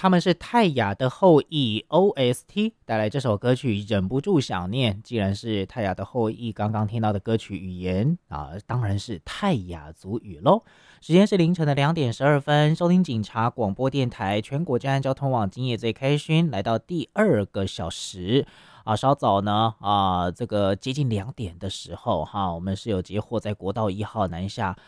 他们是泰雅的后裔 OST 带来这首歌曲忍不住想念。既然是泰雅的后裔，刚刚听到的歌曲语言当然是泰雅族语咯。时间是凌晨的2点12分，收听警察广播电台全国治安交通网，今夜最开心，来到第2个小时。稍早呢这个接近2点的时候我们是有截获在国道1号南下